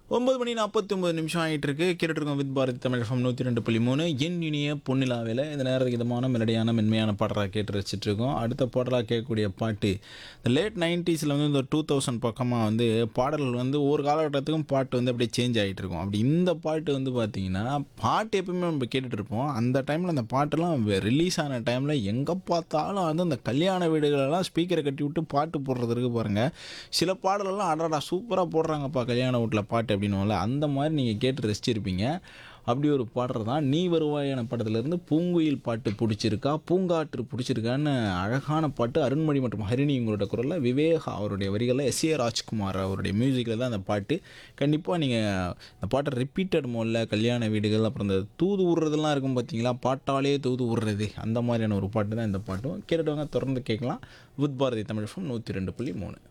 9 மணி 49 நிமிஷம் ஆயிட்டு இருக்கு. கேட்டுட்டு இருக்கோம் வித் பாரதி தமிழ் எஃப்எம் 102.3. என் இனிய பொன்னிலாவேல இந்த நேரம் இதமான மெலடியான மென்மையான பாடலாக கேட்டு ரசிச்சுட்டு இருக்கோம். அடுத்த பாடலாக கேட்கக்கூடிய பாட்டு இந்த லேட் 90ஸ்ல வந்து இந்த 2000 பக்கமாக வந்து பாடல்கள் வந்து ஒரு காலகட்டத்துக்கும் பாட்டு வந்து அப்படியே சேஞ்ச் ஆகிட்டு இருக்கும். அப்படி இந்த பாட்டு வந்து பார்த்தீங்கன்னா பாட்டு எப்பவுமே நம்ம கேட்டுட்டு இருப்போம். அந்த டைமில் அந்த பாட்டெல்லாம் ரிலீஸ் ஆன டைமில் எங்கே பார்த்தாலும் வந்து அந்த கல்யாண வீடுகளெல்லாம் ஸ்பீக்கரை கட்டி விட்டு பாட்டு போடுறதுக்கு பாருங்கள். சில பாடலெல்லாம் அடடா சூப்பராக போடுறாங்கப்பா கல்யாண வீட்டில் பாட்டு அப்படின்னுவோம்ல, அந்த மாதிரி நீங்கள் கேட்டு ரசிச்சிருப்பீங்க. அப்படி ஒரு பாடல் தான் நீ வருவாயான படத்துலேருந்து பூங்குயில் பாட்டு பிடிச்சிருக்கா பூங்காற்று பிடிச்சிருக்கான்னு அழகான பாட்டு. அருண்மொழி மற்றும் ஹரிணி உங்களோட குரலில், விவேகா அவருடைய வரிகளில், எஸ் ஏ ராஜ்குமார் அவருடைய மியூசிக்கில் தான் அந்த பாட்டு. கண்டிப்பாக நீங்கள் இந்த பாட்டை ரிப்பீட்டட் மோடில் கல்யாண வீடுகள் அப்புறம் இந்த தூது விடுறதெல்லாம் இருக்கும் பார்த்தீங்களா, பாட்டாலே தூது விடுறது, அந்த மாதிரியான ஒரு பாட்டு தான் இந்த பாட்டும். கேட்டுட்டு வாங்க, தொடர்ந்து கேட்கலாம். With Bharathi Tamil FM 102.3.